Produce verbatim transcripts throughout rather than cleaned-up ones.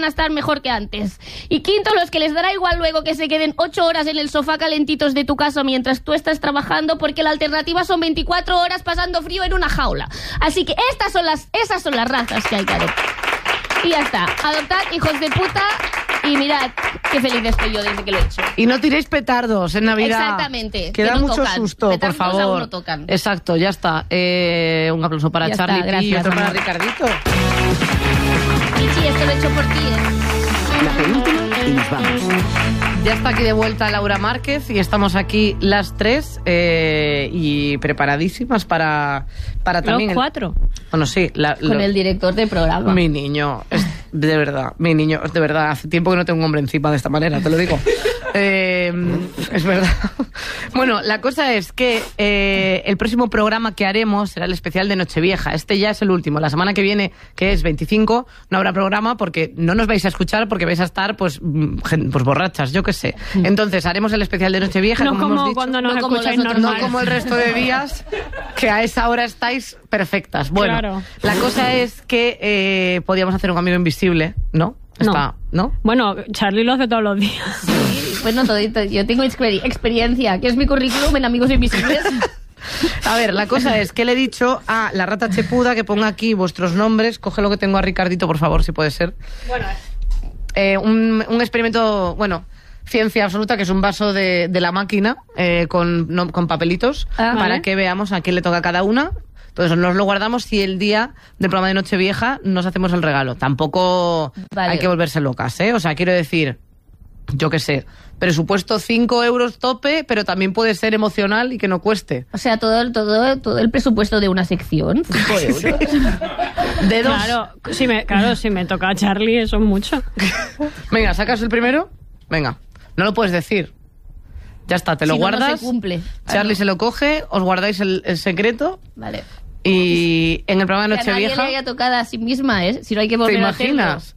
a estar mejor que antes. Y quinto, los que les dará igual luego que se queden ocho horas en el sofá calentitos de tu casa mientras tú estás trabajando, porque la alternativa son veinticuatro horas pasando frío en una jaula. Así que estas son las, esas son las razas que hay que adoptar. Y ya está. Adoptad, hijos de puta. Y mirad qué feliz estoy yo desde que lo he hecho. Y no tiréis petardos en Navidad. Exactamente. Que da no mucho tocan. susto, Petardos por favor. aún no tocan. Exacto, ya está. Eh, un aplauso para Ya Charlie está, y otro gracias, para amor. Ricardito. Pichi, esto lo he hecho por ti, ¿eh? La penúltima y nos vamos. Ya está aquí de vuelta Laura Márquez y estamos aquí las tres eh, y preparadísimas para, para también... Los cuatro. El, bueno, sí. La, Con lo, el director de programa. Mi niño, es, de verdad, mi niño, de verdad, hace tiempo que no tengo un hombre encima de esta manera, te lo digo. Eh, es verdad. Bueno, la cosa es que eh, el próximo programa que haremos será el especial de Nochevieja. Este ya es el último. La semana que viene, que es veinticinco, no habrá programa porque no nos vais a escuchar porque vais a estar pues, pues borrachas, yo qué sé. Entonces haremos el especial de Nochevieja, No como, como hemos dicho. cuando nos No como escucháis las otras, normal. No como el resto de días, que a esa hora estáis perfectas. Bueno, Claro. la cosa es que eh, podíamos hacer un amigo invisible, ¿no? Está, ¿no? Bueno, Charlie lo hace todos los días. Sí, pues no todito. Yo tengo exper- experiencia, que es mi currículum en Amigos Invisibles. A ver, la cosa es que le he dicho a la rata chepuda que ponga aquí vuestros nombres. Coge lo que tengo a Ricardito, por favor, si puede ser. Bueno, Eh, un, un experimento, bueno, ciencia absoluta, que es un vaso de, de la máquina eh, con, no, con papelitos, Ah, para vale. que veamos a quién le toca a cada una. Entonces nos lo guardamos y el día del programa de Nochevieja nos hacemos el regalo. Tampoco Vale. hay que volverse locas, ¿eh? O sea, quiero decir, yo qué sé, presupuesto cinco euros tope, pero también puede ser emocional y que no cueste. O sea, todo el, todo, todo el presupuesto de una sección, cinco euros. Dedos. claro, si me, claro, si me toca a Charlie, eso es mucho. Venga, ¿sacas el primero? Venga, no lo puedes decir. Ya está, te lo Si no, no guardas. se cumple. Charlie Ah, no. se lo coge, os guardáis el, el secreto Vale. y en el programa de Que a nadie le Nochevieja... haya tocado a sí misma, ¿eh? Si no hay que ¿Te volver a hacerlo. imaginas?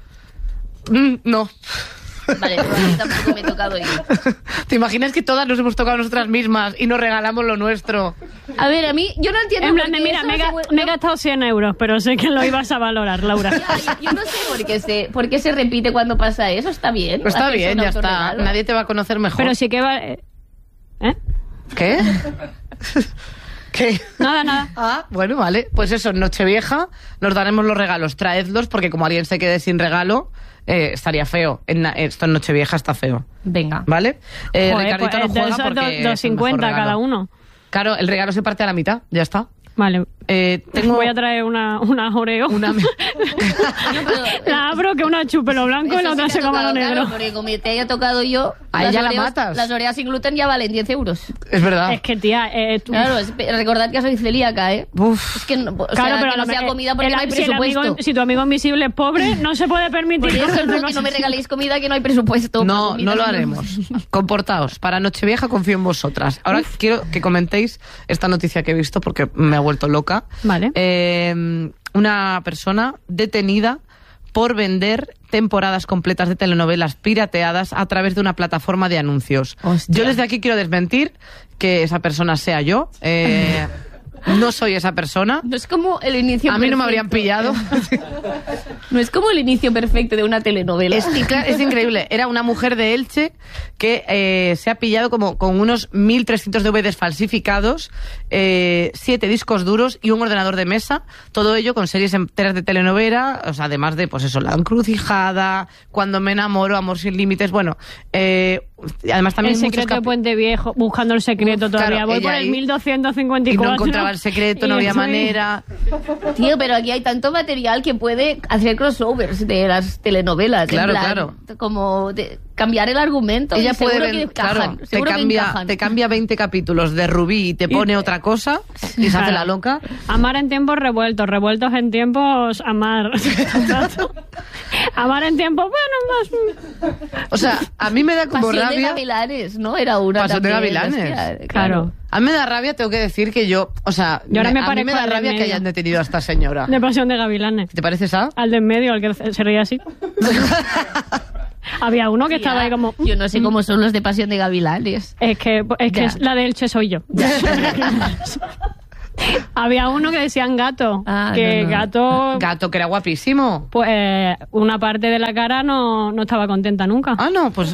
Mm, no. Vale, pero a mí tampoco me he tocado yo. ¿Te imaginas que todas nos hemos tocado nosotras mismas y nos regalamos lo nuestro? A ver, a mí, yo no entiendo En plan por de, qué mira, eso me, he se ga- vuelve- me he gastado cien euros, pero sé que lo ibas a valorar, Laura. Ya, yo, yo no sé por qué, se, por qué se repite cuando pasa eso. Está bien. Pues está hacerse bien, un ya está. autorregalo. Nadie te va a conocer mejor. Pero sí que va... ¿Eh? ¿Qué? ¿Qué? Nada, nada. Ah, bueno, vale. Pues eso, en Nochevieja nos daremos los regalos. Traedlos porque como alguien se quede sin regalo, eh, estaría feo. En, na- esto en Nochevieja está feo. Venga. ¿Vale? Eh, Joder, Ricardito pues, no de juega esos porque dos- es el dos cincuenta mejor regalo. cada uno. Claro, el regalo se parte a la mitad. Ya está. Vale. Eh, tengo Voy a traer una, una Oreo. una... La abro que una chupe lo blanco y Eso la sí otra te se ha coma lo tocado, negro. claro, porque como te haya tocado yo, A las ella la Oreos- matas. Las Oreas sin gluten ya valen diez euros. Es verdad. Es que, tía, eh, tú- Claro, es- recordad que soy celíaca, ¿eh? Uf. Es que no, o Claro, sea, pero que no lo- sea eh, comida porque el- no hay si el presupuesto. amigo- si tu amigo invisible es pobre, no se puede permitir Por eso cogerte no, que cosas no me así. regaléis comida que no hay presupuesto. No, Comida no lo no- haremos. Comportaos. Para Nochevieja confío en vosotras. Ahora quiero que comentéis esta noticia que he visto porque me ha vuelto loca. Vale. Eh, una persona detenida por vender temporadas completas de telenovelas pirateadas a través de una plataforma de anuncios. Hostia. Yo desde aquí quiero desmentir que esa persona sea yo. Eh, no soy esa persona. No es como el inicio A mí no me perfecto. habrían pillado. No es como el inicio perfecto de una telenovela. Es, y claro, es increíble. Era una mujer de Elche que eh, se ha pillado como con unos mil trescientos D V Ds falsificados, eh, siete discos duros y un ordenador de mesa. Todo ello con series enteras de telenovela, o sea, además de, pues eso, La Encrucijada, Cuando me enamoro, Amor sin límites. Bueno, eh, además también El muchos secreto de capi- Puente Viejo, buscando el secreto Uf, todavía. claro, Voy ella por el ahí- mil doscientos cincuenta y y no cuatro. encontraba el secreto, y no había estoy- manera. Tío, pero aquí hay tanto material que puede hacer crossovers de las telenovelas. en Claro, plan, claro. Como de cambiar el argumento. Ella y seguro puede que ven- encajan, claro, te seguro que cambia, encajan. te cambia veinte capítulos de Rubí y te pone otra cosa y se hace Claro. la loca. Amar en tiempos revueltos, revueltos en tiempos amar. Amar en tiempos, bueno, más. O sea, a mí me da como Pasión de rabia. Gavilanes, ¿no? Era una Pasión de también, Gavilanes. hostia, Claro. A mí me da rabia, tengo que decir que yo, o sea, Yo ahora me a mí me parezco da al de rabia que medio. hayan detenido a esta señora. De pasión de gavilanes. ¿Te parece esa? Al de en medio, al que se reía así. Había uno que estaba ahí como... Yo no sé cómo son los de Pasión de Gavilanes. Es que, es que Ya. es la de Elche soy yo. Había uno que decían gato. Ah, que no, no. gato. Gato, que era guapísimo. Pues eh, una parte de la cara no, no estaba contenta nunca. Ah, no, pues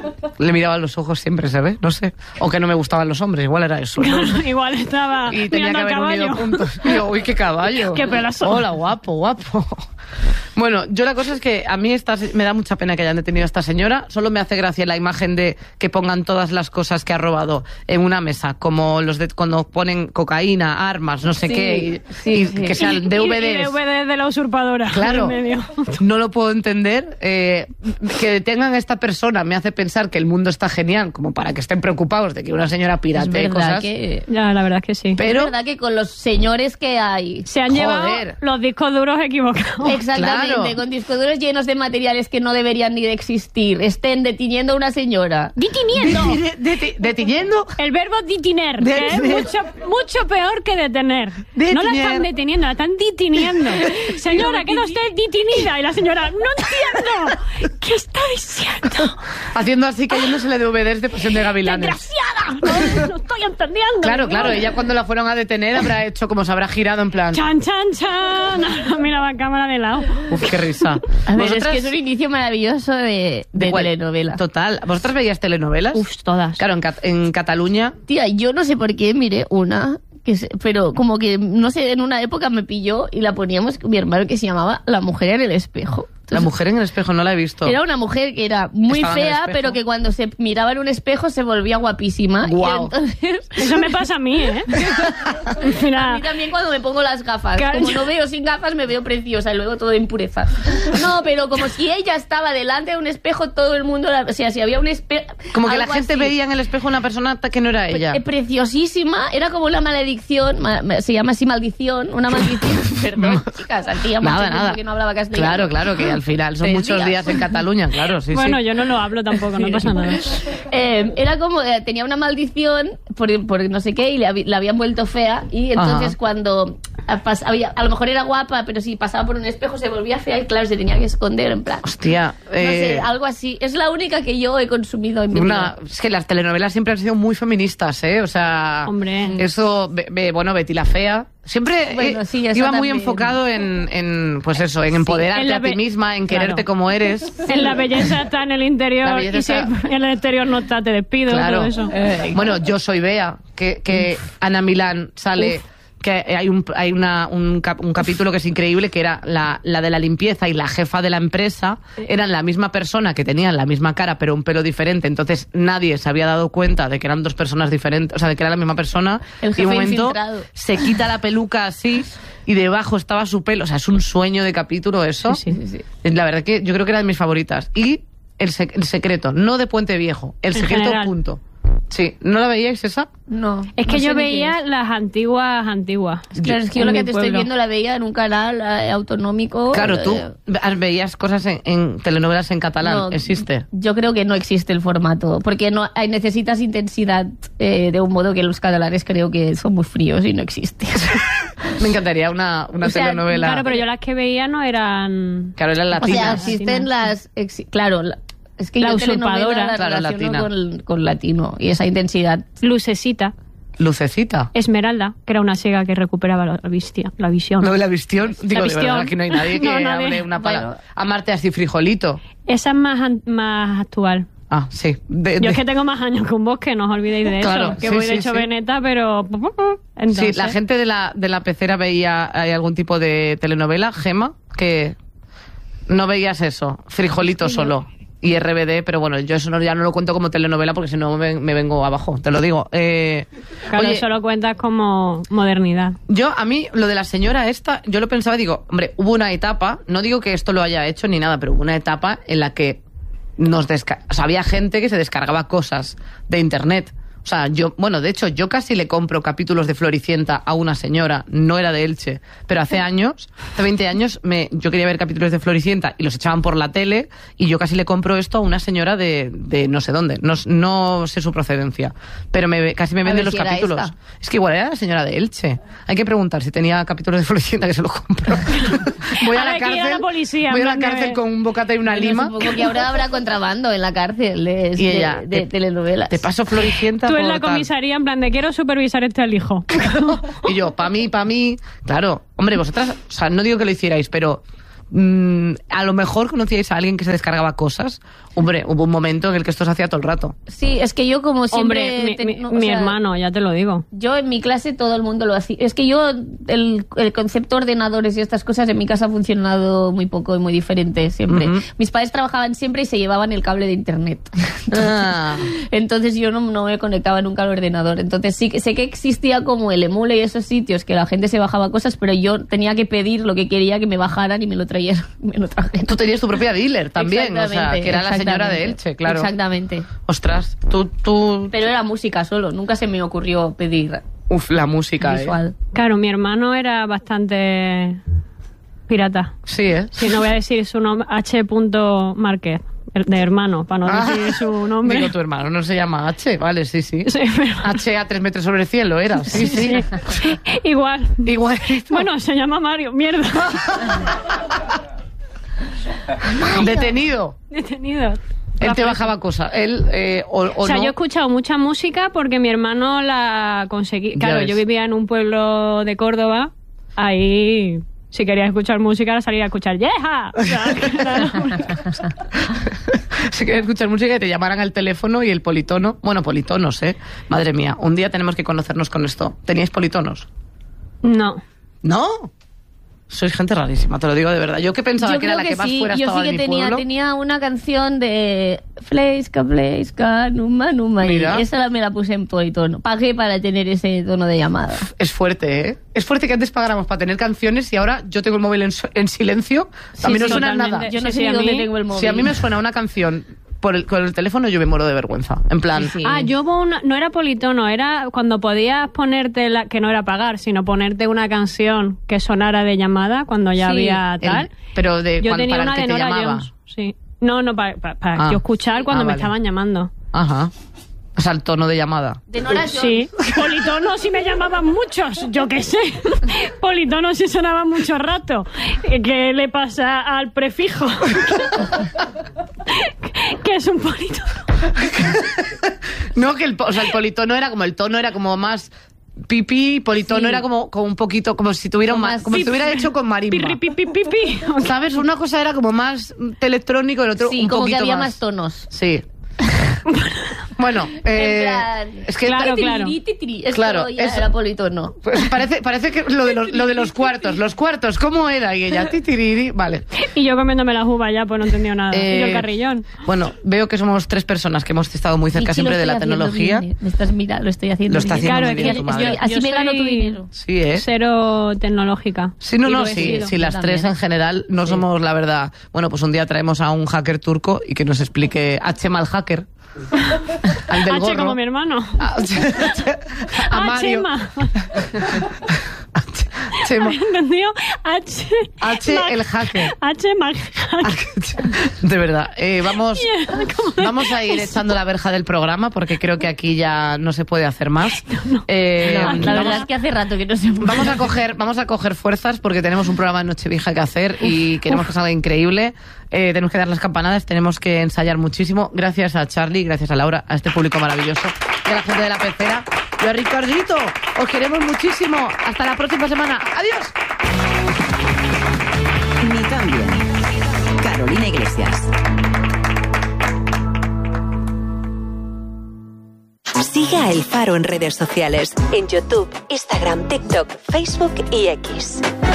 le miraba los ojos siempre, ¿sabes? No sé. O que no me gustaban los hombres, igual era eso. ¿no? Igual estaba Y tenía mirando que al haber caballo. unido puntos. Y yo, uy, qué caballo. Qué pelazo. Hola, guapo, guapo. Bueno, yo la cosa es que a mí esta, me da mucha pena que hayan detenido a esta señora. Solo me hace gracia la imagen de que pongan todas las cosas que ha robado en una mesa, como los de cuando ponen cocaína, armas, no sé Sí, qué, y, sí, y sí. que sean Y- D V Y, y Ds. D V Ds de la usurpadora. Claro, en medio. no lo puedo entender. Eh, que detengan a esta persona me hace pensar que el mundo está genial, como para que estén preocupados de que una señora Es pirate verdad cosas. que... Ya, la verdad es que sí. Pero- Es verdad que con los señores que hay... Se han Joder. llevado los discos duros equivocados. Exactamente, claro. con discos duros llenos de materiales que no deberían ni de existir. Estén deteniendo a una señora. ¡Ditiniendo! Deti- deti- Deteniendo. El verbo ditiner, que es Detener. mucho, mucho peor que detener. No la Detener. están deteniendo, la están ditiniendo. Señora, queda usted detenida. Y la señora, no entiendo. ¿Qué está diciendo? Haciendo así, cayéndosele D V Ds de Pasión de Gavilanes. ¡Desgraciada! No, no estoy entendiendo. Claro, claro, señora. ella cuando la fueron a detener habrá hecho como se habrá girado en plan. Chan, chan, chan. Miraba la cámara de lado. Uf, qué risa. A ver, es ¿Vosotras- que es un inicio maravilloso de, de cuál? telenovela. Total. ¿Vosotras veías telenovelas? Uf, todas. Claro, en, Cat- en Cataluña. Tía, yo no sé por qué miré una, que se- pero como que, no sé, en una época me pilló y la poníamos con mi hermano, que se llamaba La mujer en el espejo. La mujer en el espejo no la he visto. Era una mujer que era muy Estaba en el fea, espejo. pero que cuando se miraba en un espejo se volvía guapísima. Guau. Y entonces... Eso me pasa a mí, ¿eh? A Mira, mí también cuando me pongo las gafas. Claro, Como yo- no veo sin gafas, me veo preciosa y luego todo de impureza. No, pero como si ella estaba delante de un espejo, todo el mundo... La... O sea, si había un espejo... Como que la gente veía en el espejo una persona que no era ella. Preciosísima. Era como una maledicción. ma- ma- se llama así maldición. Una maldición. Perdón, chicas. Hacía mucho Nada, tiempo nada. que no hablaba castellano. Claro, claro, que al final son Tres muchos días. días. en Cataluña, claro, sí, bueno, sí. yo no lo hablo tampoco, no pasa nada. Eh, era como, eh, tenía una maldición por, por no sé qué y le habi- la habían vuelto fea y entonces Ajá. cuando a, pas- había, a lo mejor era guapa, pero si pasaba por un espejo se volvía fea y claro, se tenía que esconder en plan. Hostia, No sé, eh, algo así. Es la única que yo he consumido en mi una, vida. es que las telenovelas siempre han sido muy feministas, ¿eh? O sea, Hombre. eso, be- be- bueno, Betty la Fea, siempre Bueno, eh, sí, eso iba muy también. enfocado en, en, pues eso, en empoderarte En la a ti be- misma, en quererte Claro. como eres. En la belleza está en el La interior belleza y si está- en el exterior no está, te despido, Claro. todo eso. Bueno, Yo soy Bea, que, que Ana Milán sale, que hay un hay una, un, cap- un capítulo que es increíble, que era la, la de la limpieza y la jefa de la empresa, eran la misma persona, que tenían la misma cara pero un pelo diferente, entonces nadie se había dado cuenta de que eran dos personas diferentes, o sea, de que era la misma persona, El y un jefe momento infiltrado. se quita la peluca así y debajo estaba su pelo, o sea, es un sueño de capítulo eso. Sí, sí, sí, La verdad que yo creo que era de mis favoritas. Y el, sec- el secreto, no de Puente Viejo, el En secreto general. punto. Sí, ¿no la veíais esa? No. Es que no sé yo ni qué veía es. las antiguas, antiguas. Claro, es que yo en lo que mi te estoy pueblo. viendo la veía en un canal eh, autonómico. Claro, tú eh, ve- veías cosas en, en telenovelas en catalán, no, existe. Yo creo que no existe el formato, porque no hay, necesitas intensidad eh, de un modo que los catalanes creo que son muy fríos y no existe. Me encantaría una, una O sea, telenovela. Claro, pero yo las que veía no eran... Claro, eran O latinas. sea, existen las... exi- claro, la- es que La yo telenovela usurpadora. la Claro, relaciono latina. con, con latino y esa intensidad. Lucecita, Lucecita. Esmeralda, que era una ciega que recuperaba la, vistia, la visión. No, la visión. Digo, de visión. verdad, aquí no hay nadie que No, nadie. hable una palabra. Bueno. Amarte así frijolito. Esa es más, an- más actual. Ah, sí. De- Yo de- es que tengo más años que un bosque, no os olvidéis de Claro, eso. Que sí, voy de sí, hecho sí. veneta, pero... Entonces, Sí, la gente de la, de la pecera veía ¿hay algún tipo de telenovela, Gema, que no veías eso, frijolito solo. Y R B D, pero bueno, yo eso no, ya no lo cuento como telenovela porque si no me, me vengo abajo, te lo digo. Eh, Claro, oye, eso lo cuentas como modernidad. yo, a mí, lo de la señora esta, yo lo pensaba, digo, hombre, hubo una etapa, no digo que esto lo haya hecho ni nada, pero hubo una etapa en la que nos desca- o sea, había gente que se descargaba cosas de internet. O sea, yo, bueno, de hecho, yo casi le compro capítulos de Floricienta a una señora, no era de Elche, pero hace años, hace veinte años, me, yo quería ver capítulos de Floricienta y los echaban por la tele y yo casi le compro esto a una señora de, de no sé dónde, no, no sé su procedencia, pero me, casi me A vende ver los si era capítulos. esta. Es que igual era la señora de Elche. Hay que preguntar si tenía capítulos de Floricienta que se los compro. Voy a Ahora la hay que ir a cárcel, la policía, voy a la en plan de- cárcel con un bocata y una Bueno, lima. supongo que ahora habrá contrabando en la cárcel de, Y ella, de, de te- telenovelas. Te paso Floricienta. Tú en la por tal. comisaría en plan de quiero supervisar este al hijo. Y yo, pa' mí, pa' mí. Claro, hombre, vosotras, o sea, no digo que lo hicierais, pero mmm, a lo mejor conocíais a alguien que se descargaba cosas. Hombre, hubo un momento en el que esto se hacía todo el rato. Sí, es que yo como siempre... Hombre, mi, te- mi- no, o mi sea, hermano, ya te lo digo. Yo en mi clase todo el mundo lo hacía. Es que yo, el, el concepto de ordenadores y estas cosas en mi casa ha funcionado muy poco y muy diferente siempre. Ujú. Mis padres trabajaban siempre y se llevaban el cable de internet. Ah. Entonces yo no, no me conectaba nunca al ordenador. Entonces sí que sé que existía como el Emule y esos sitios que la gente se bajaba cosas, pero yo tenía que pedir lo que quería que me bajaran y me lo trajeran. Me lo trajeran. Tú tenías tu propia dealer también, o sea, Exactamente, que era la señora de exactamente. Elche, claro. Exactamente. Ostras, tú, tú... Pero era música solo, nunca se me ocurrió pedir Uf, la música, visual. ¿eh? Claro, mi hermano era bastante pirata. Sí, ¿eh? Si no voy a decir su nombre, H. Márquez, de hermano, para no Ah. decir su nombre. Digo, tu hermano no se llama H, vale, sí, sí. Sí, pero- H a tres metros sobre el cielo era, sí, sí. Igual. Igualito. Bueno, se llama Mario, mierda. Detenido. Detenido. Él te bajaba cosas. Él, eh, o, o O sea, no. yo he escuchado mucha música porque mi hermano la conseguí. Ya Claro, ves. yo vivía en un pueblo de Córdoba. Ahí, si querías escuchar música, era salir a escuchar ¡Yeja! O sea, era la única cosa. Si quieres escuchar música y te llamaran al teléfono y el politono. Bueno, politonos, ¿eh? Madre mía, un día tenemos que conocernos con esto. ¿Teníais politonos? No. ¿No? Sois gente rarísima, te lo digo de verdad. Yo que pensaba Yo que era creo la que, más sí, fuera yo estaba sí de que mi tenía, pueblo. tenía una canción de Fleiska, Fleiska, Numa, Numa. Mira. Y esa la- me la puse en politono. Pagué para tener ese tono de llamada. Es fuerte, ¿eh? Es fuerte que antes pagáramos para tener canciones y ahora yo tengo el móvil en, su- en silencio. A mí Sí, no sí, suena totalmente. nada. Yo no Sí, sé sí, ni a dónde mí- tengo el móvil. Si a mí me suena una canción por el, con el teléfono, yo me muero de vergüenza. En plan, Sí, sí. Ah, yo hubo una, no era politono, era cuando podías ponerte, la, que no era pagar, sino ponerte una canción que sonara de llamada cuando ya Sí, había el- tal. pero de Yo cuan- tenía para una el que de te Nora llamaba. Jones, sí. No, no, para, para, para Ah. yo escuchar cuando Ah, me vale. estaban llamando. Ajá. O sea, el tono de llamada. De Nora Jones. Sí, politono sí me llamaban muchos, yo qué sé. Politono sí sonaba mucho rato. ¿Qué le pasa al prefijo? ¿Qué es un politono? No, que el, po- o sea, el politono era como el tono era como más pipí, politono Sí. era como, como un poquito, como si tuviera un Como ma- más como si pip- estuviera hecho con marimba. Pirri, pi, pi, pi, pi. ¿Sabes? Una cosa era como más electrónico, el otro Sí, un como que poquito había más. más tonos. Sí. Bueno, eh, En plan, es que Claro, claro. titiri, titiri, esto Claro, ya es- era politono. pues parece, parece que lo de, los, lo de los cuartos, los cuartos, ¿cómo era? Y ella, titiriri, vale. Y yo comiéndome la uva ya, pues no entendía nada. y yo el Eh, carrillón. Bueno, veo que somos tres personas que hemos estado muy cerca Y sí, siempre lo de la estoy haciendo tecnología. bien, ¿eh? Me estás mirando, lo estoy haciendo Lo está bien. haciendo Claro, muy es que bien yo- tu madre. yo- Así me gano tu soy dinero. Sí, ¿eh? Cero tecnológica. Sí, no, Y no, lo he sí, sido. sí, las Yo tres también. en general no somos, la verdad. Bueno, pues un día traemos a un hacker turco y que nos explique a Chema el hacker. Al del H gorro. como mi hermano. A, a Ah, Mario. Chema. Chema. ¿Entendido? H. H, Mac- el hacker. H. Mac- De verdad. Eh, vamos, ¿Cómo? vamos a ir echando la verja del programa porque creo que aquí ya no se puede hacer más. Eh, No, la vamos- verdad es que hace rato que no se puede. Vamos a coger, vamos a coger fuerzas porque tenemos un programa de Nochevieja que hacer y queremos que salga increíble. Eh, tenemos que dar las campanadas, tenemos que ensayar muchísimo. Gracias a Charlie, gracias a Laura, a este público maravilloso y a la gente de la pecera. Y a Ricardito, os queremos muchísimo. Hasta la próxima semana. Adiós. Ni tan bien. Carolina Iglesias. Sigue a El Faro en redes sociales. En YouTube, Instagram, TikTok, Facebook y X.